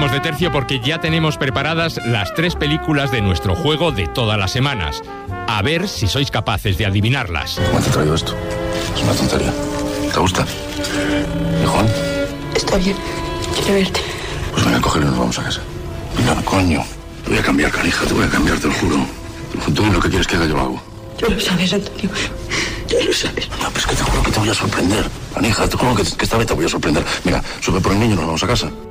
cambiamos de tercio porque ya tenemos preparadas las 3 películas de nuestro juego de todas las semanas. A ver si sois capaces de adivinarlas. ¿Cómo te traigo esto? Es una tontería. ¿Te gusta? ¿Y Juan? Está bien. Quiero verte. Pues venga, cógelo y nos vamos a casa. Venga, coño. Te voy a cambiar, canija. Te voy a cambiar, te lo juro. Tú lo que quieres que haga, yo lo hago. Tú lo sabes, Antonio. Tú lo sabes. No, pero es que te juro que te voy a sorprender. Canija, te juro que esta vez te voy a sorprender. Mira, sube por el niño y nos vamos a casa.